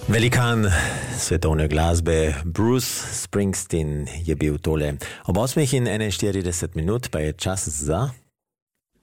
Velikan svetovne glasbe Bruce Springsteen je bil tole. Ob 8:41 pa je čas za...